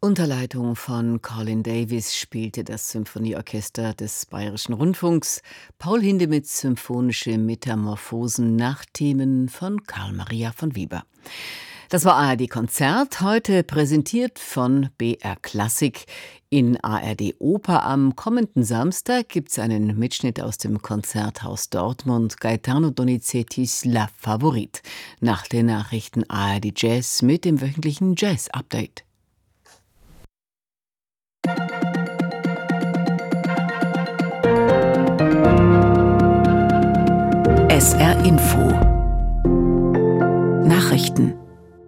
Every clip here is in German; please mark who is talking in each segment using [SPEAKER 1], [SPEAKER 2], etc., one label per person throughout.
[SPEAKER 1] Unter Leitung von Colin Davis spielte das Symphonieorchester des Bayerischen Rundfunks Paul Hindemiths symphonische Metamorphosen nach Themen von Karl Maria von Weber. Das war ARD Konzert, heute präsentiert von BR Klassik. In ARD Oper am kommenden Samstag gibt es einen Mitschnitt aus dem Konzerthaus Dortmund, Gaetano Donizettis La Favorite. Nach den Nachrichten ARD Jazz mit dem wöchentlichen Jazz-Update. SR Info Nachrichten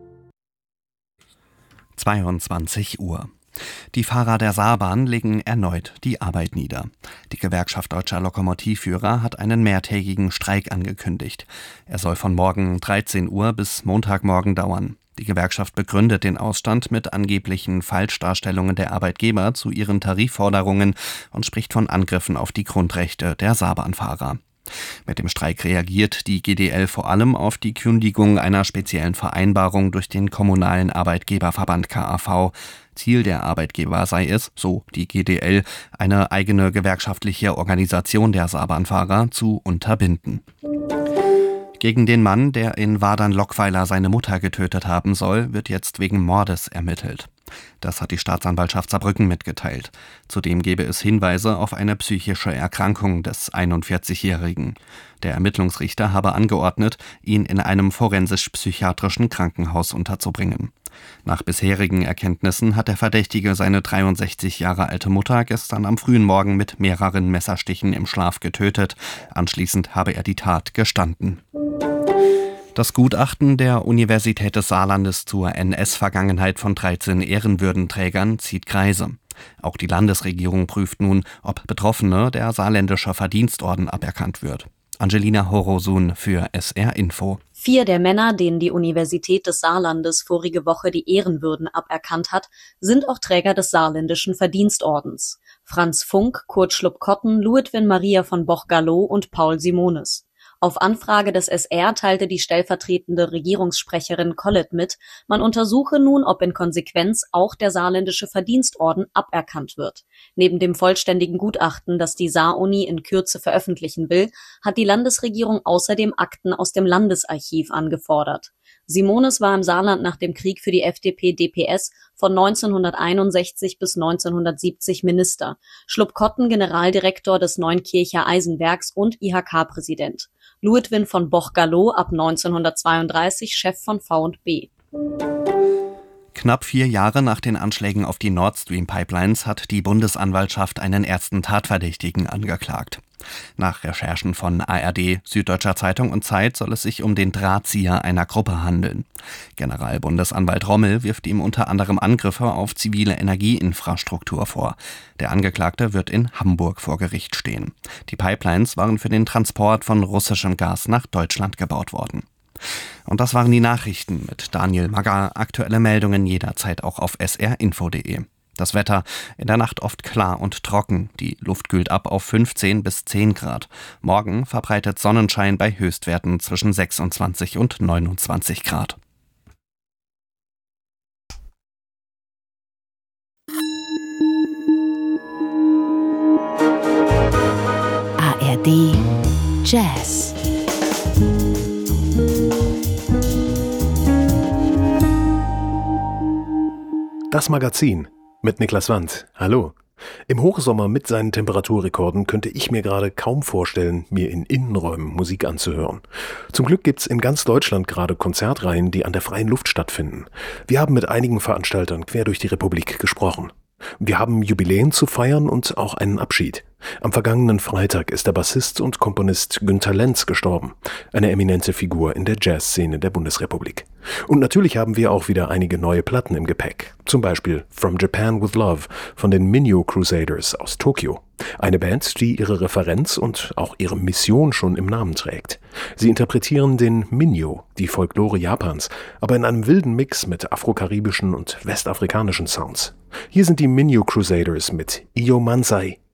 [SPEAKER 2] 22 Uhr. Die Fahrer der Saarbahn legen erneut die Arbeit nieder. Die Gewerkschaft Deutscher Lokomotivführer hat einen mehrtägigen Streik angekündigt. Er soll von morgen 13 Uhr bis Montagmorgen dauern. Die Gewerkschaft begründet den Ausstand mit angeblichen Falschdarstellungen der Arbeitgeber zu ihren Tarifforderungen und spricht von Angriffen auf die Grundrechte der Saarbahnfahrer. Mit dem Streik reagiert die GDL vor allem auf die Kündigung einer speziellen Vereinbarung durch den kommunalen Arbeitgeberverband KAV. Ziel der Arbeitgeber sei es, so die GDL, eine eigene gewerkschaftliche Organisation der Saarbahnfahrer zu unterbinden. Gegen den Mann, der in Wadern-Lockweiler seine Mutter getötet haben soll, wird jetzt wegen Mordes ermittelt. Das hat die Staatsanwaltschaft Saarbrücken mitgeteilt. Zudem gebe es Hinweise auf eine psychische Erkrankung des 41-Jährigen. Der Ermittlungsrichter habe angeordnet, ihn in einem forensisch-psychiatrischen Krankenhaus unterzubringen. Nach bisherigen Erkenntnissen hat der Verdächtige seine 63 Jahre alte Mutter gestern am frühen Morgen mit mehreren Messerstichen im Schlaf getötet. Anschließend habe er die Tat gestanden. Das Gutachten der Universität des Saarlandes zur NS-Vergangenheit von 13 Ehrenwürdenträgern zieht Kreise. Auch die Landesregierung prüft nun, ob Betroffene der Saarländischer Verdienstorden aberkannt wird. Angelina Horosun für SR Info.
[SPEAKER 3] 4 der Männer, denen die Universität des Saarlandes vorige Woche die Ehrenwürden aberkannt hat, sind auch Träger des Saarländischen Verdienstordens. Franz Funk, Kurt Schlupp-Kotten, Ludwin Maria von Boch-Gallo und Paul Simonis. Auf Anfrage des SR teilte die stellvertretende Regierungssprecherin Collett mit, man untersuche nun, ob in Konsequenz auch der Saarländische Verdienstorden aberkannt wird. Neben dem vollständigen Gutachten, das die Saar-Uni in Kürze veröffentlichen will, hat die Landesregierung außerdem Akten aus dem Landesarchiv angefordert. Simonis war im Saarland nach dem Krieg für die FDP-DPS von 1961 bis 1970 Minister, Schlupp-Kotten Generaldirektor des Neunkircher Eisenwerks und IHK-Präsident. Ludwin von Boch-Gallo ab 1932 Chef von V&B.
[SPEAKER 2] Knapp 4 Jahre nach den Anschlägen auf die Nord Stream Pipelines hat die Bundesanwaltschaft einen ersten Tatverdächtigen angeklagt. Nach Recherchen von ARD, Süddeutscher Zeitung und Zeit soll es sich um den Drahtzieher einer Gruppe handeln. Generalbundesanwalt Rommel wirft ihm unter anderem Angriffe auf zivile Energieinfrastruktur vor. Der Angeklagte wird in Hamburg vor Gericht stehen. Die Pipelines waren für den Transport von russischem Gas nach Deutschland gebaut worden. Und das waren die Nachrichten mit Daniel Magger. Aktuelle Meldungen jederzeit auch auf srinfo.de. Das Wetter: in der Nacht oft klar und trocken. Die Luft kühlt ab auf 15 bis 10 Grad. Morgen verbreitet Sonnenschein bei Höchstwerten zwischen 26 und 29 Grad.
[SPEAKER 1] ARD Jazz.
[SPEAKER 4] Das Magazin mit Niklas Wandt. Hallo. Im Hochsommer mit seinen Temperaturrekorden könnte ich mir gerade kaum vorstellen, mir in Innenräumen Musik anzuhören. Zum Glück gibt's in ganz Deutschland gerade Konzertreihen, die an der freien Luft stattfinden. Wir haben mit einigen Veranstaltern quer durch die Republik gesprochen. Wir haben Jubiläen zu feiern und auch einen Abschied. Am vergangenen Freitag ist der Bassist und Komponist Günter Lenz gestorben, eine eminente Figur in der Jazzszene der Bundesrepublik. Und natürlich haben wir auch wieder einige neue Platten im Gepäck, zum Beispiel From Japan with Love von den Minyo Crusaders aus Tokio. Eine Band, die ihre Referenz und auch ihre Mission schon im Namen trägt. Sie interpretieren den Minyo, die Folklore Japans, aber in einem wilden Mix mit afrokaribischen und westafrikanischen Sounds. Hier sind die Minyo Crusaders mit Iyo Mansai.